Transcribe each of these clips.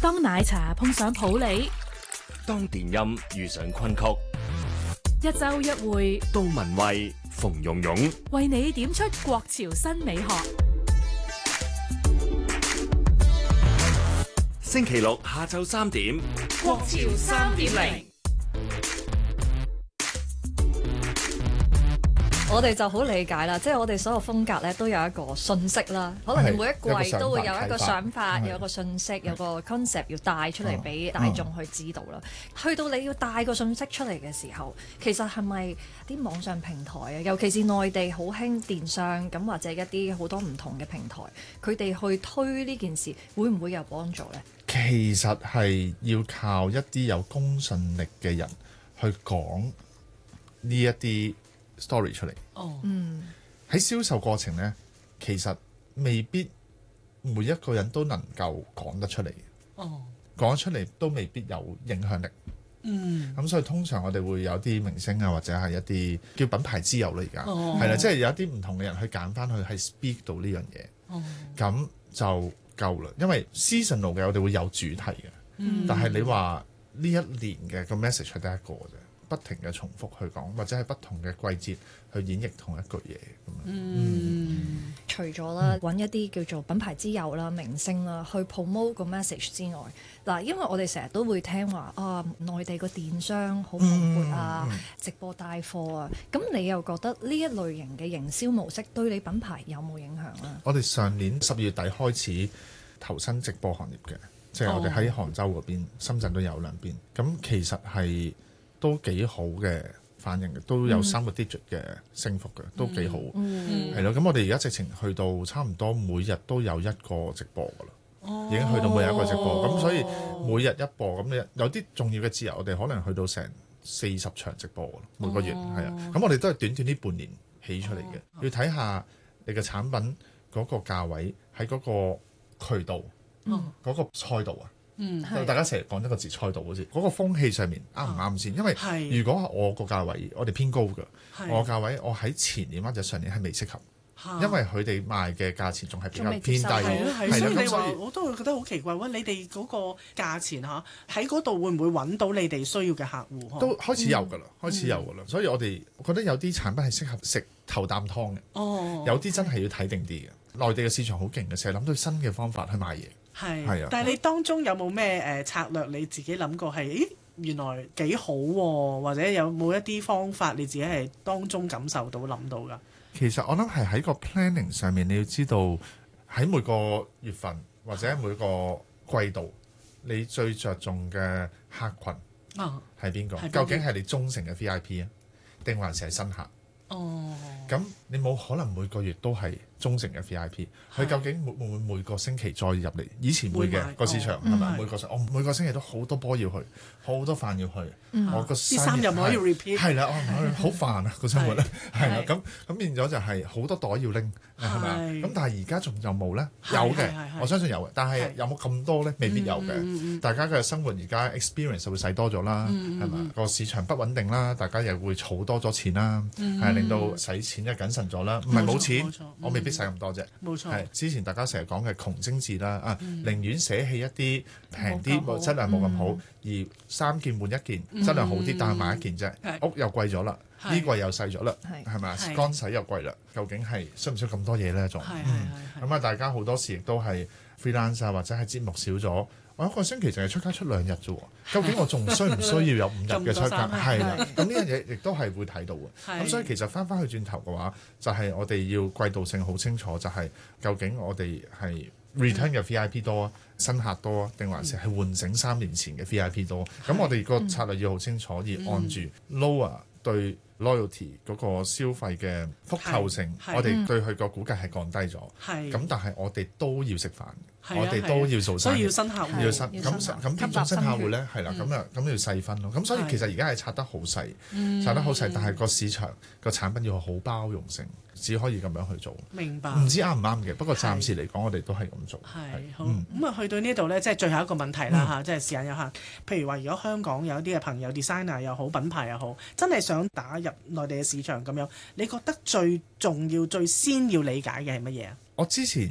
當奶茶碰上普洱， 當電音遇上昆曲， 一週一會， 杜文蔚、馮蓉蓉為你點出國潮新美學。 星期六下晝3點， 國潮3.0。 我哋就好理解啦，即係我哋所有風格咧都有一個訊息啦，可能你每一季都會有一個想法，有一個訊息，有個 concept 要帶出嚟俾大眾去知道啦。去到你要帶個訊息出嚟嘅時候，其實係咪啲網上平台啊，尤其是內地好興電商咁，或者一啲好多唔同嘅平台，佢哋去推呢件事，會唔會有幫助呢？ 其實係要靠一啲有公信力嘅人去講呢一啲story 出嚟。喺銷售過程呢，其實未必每一個人都能夠講得出嚟。講得出嚟都未必有影響力。咁所以通常我哋會有啲明星啊，或者係一啲叫品牌之友啦，而家係啦，即係有一啲唔同嘅人去揀翻去係 speak 到呢樣嘢，咁就夠啦。因為 seasonal 嘅我哋會有主題嘅，但係你話呢一年嘅個 message 係得一個啫。不停嘅重複去講，或者係不同嘅季節去演繹同一句嘢咁樣。 除咗啦，揾一啲叫做品牌之友啦、明星啦，去 promote 個 message 之外，嗱，因為我哋成日都會聽話啊，內地個電商好蓬勃啊，直播帶貨啊，咁你又覺得呢一類型嘅營銷模式對你品牌有冇影響啊？ 我哋上年12月底開始投身直播行業嘅，即係我哋喺杭州嗰邊、深圳都有兩邊，咁其實係都幾好嘅反應嘅，都有3個 digit 嘅升幅嘅，都幾好，係咯。咁我哋而家直情去到差唔多每日都有一個直播噶啦，已經去到每日一個直播。咁所以每日一播，咁有啲重要嘅節日，我哋可能去到成40場直播每個月，係啊。咁我哋都係短短呢半年起出嚟嘅，要睇下你嘅產品嗰個價位喺嗰個渠道，嗰個賽道啊。大家成日講一個字賽道好似嗰個風氣上面啱唔啱先？因為如果我個價位我哋偏高嘅，我價位我喺前年或者上年係未適合，因為佢哋賣嘅價錢仲係比較偏低。 所以你話我都會覺得好奇怪，你哋嗰個價錢嚇喺嗰度會唔會揾到你哋需要嘅客戶？ 都開始有㗎啦，開始有㗎啦。所以我覺得有啲產品係適合食頭啖湯嘅，有啲真係要睇定啲嘅。內地嘅市場好勁嘅，成日諗到新嘅方法去賣嘢。係啊， 但係你當中有冇咩策略你自己諗過係？原來幾好喎，或者有冇一啲方法你自己係當中感受到諗到㗎？ 其實我諗係喺個 planning 上面，你要知道喺每個月份或者每個季度，你最着重嘅客群係邊個？究竟係你忠誠嘅 VIP 啊，定還是係新客？咁你冇可能每個月都係忠誠嘅 VIP， 佢究竟會唔會每個星期再入嚟？以前會嘅個市場係咪？每個星期都好多波要去，好多飯要去。我個啲衫又唔可以 repeat。係啦，好煩啊個生活咧，係啦，咁變咗就係好多袋要拎，係咪啊？咁但係而家仲有冇咧？有嘅，我相信有嘅，但係有冇咁多咧？未必有嘅。大家嘅生活而家 experience 會使多咗啦，係咪？個市場不穩定啦，大家又會儲多咗錢啦，係令到使錢就謹慎咗啦。唔係冇錢，我未必使咁多啫。冇錯，係之前大家成日講嘅窮精緻啦，寧願捨棄一啲平啲、質量冇咁好，而3件換1件，質量好啲，但係買1件啫，屋又貴咗啦，呢季又細咗啦，係咪啊？乾洗又貴啦，究竟係需唔需要咁多嘢咧？仲咁啊！大家好多時亦都係 freelance 啊，或者係節目少咗，我一個星期淨係出街出2日啫喎，究竟我仲需唔需要有5日嘅出街？係啦，咁呢樣嘢亦都係會睇到嘅。咁所以其實翻去轉頭嘅話，就係我哋要季度性好清楚，就係究竟我哋係 return 嘅 VIP 多啊，新客多啊，定還是係喚醒3年前嘅 VIP 多？咁我哋個策略要好清楚，而按住 lower 對 loyalty 嗰個消費嘅復購性，我哋對佢個估計係降低咗。咁但係我哋都要食飯，我哋都要做生意， 所以要新客戶， 咁邊種新客戶咧？係啦，咁要細分咯。咁所以其實而家係拆得好細，拆得好細，但係個市場個產品要好包容性，只可以咁樣去做。 明白。 唔知啱唔啱嘅，不過暫時嚟講，我哋都係咁做。 係好。咁啊，去到呢度咧，即係最後一個問題啦嚇，即係時間有限。譬如話，如果香港有啲嘅朋友 designer 又好，品牌又好，真係想打入內地嘅市場咁樣，你覺得最重要、最先要理解嘅係乜嘢啊？ 我之前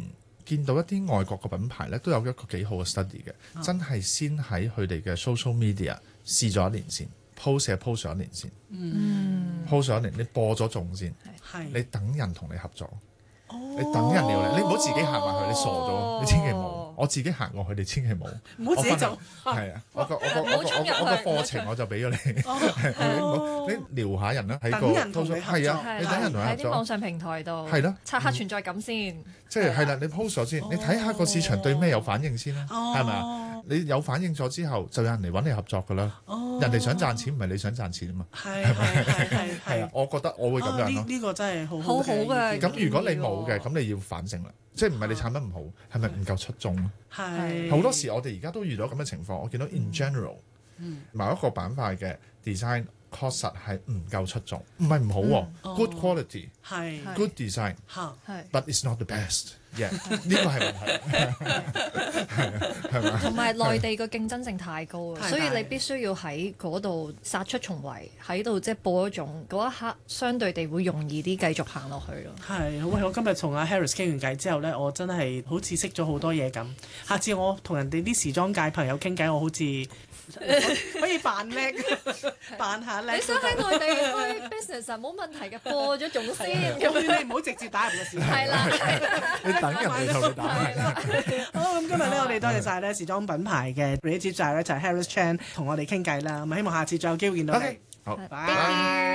見到一啲外國嘅品牌咧，都有一個幾好嘅 study 嘅，真係先喺佢哋嘅 social media 試咗1年先 ，post 咗1年先，post 咗1年，你播咗種先，你等人同你合作。你等人撩你，你唔好自己行埋去，你傻咗，你千祈冇。我自己行過去，你千祈冇。 唔好自己做。 係啊，我個課程我就俾咗你。你撩下人啦，喺個等人同你合作。 係啊，你等人同你合作。 喺啲網上平台度。 係咯。 刷下存在感先。 即係啦，你 post 咗先，你睇下個市場對咩有反應先啦，係咪啊？你有反應咗之後，就有人嚟揾你合作㗎啦。人哋想賺錢，唔係你想賺錢啊嘛。係啊，我覺得我會咁樣咯。 呢個真係好好嘅。 咁如果你冇嘅，咁你要反省啦。即係唔係你產品唔好，係咪唔夠出眾啊？ 係好多時我哋而家都遇到咁嘅情況，我見到 in general，某一個板塊嘅 design 確實係唔夠出眾，唔係唔好喎，good quality， 係 good design，but it's not the best。呢個係問題，係嘛？ 同埋內地個競爭性太高啊，所以你必須要喺嗰度殺出重圍，喺度即係播一種嗰一刻，相對地會容易啲繼續行落去咯。 係，喂！我今日同阿 Harris 傾完偈之後呢，我真係好似識咗好多嘢咁。下次我同人哋啲時裝界朋友傾偈，我好似可以扮叻，扮下叻。 你想喺內地開 business 冇問題嘅，播咗種先。 咁你唔好直接打入個市場。 係啦。 等人哋同你打。 好，咁今日咧，我哋多謝晒咧時裝品牌嘅 Creative Director Harris Chan 同我哋傾偈啦。咁希望下次再有機會見到你。 好， 拜。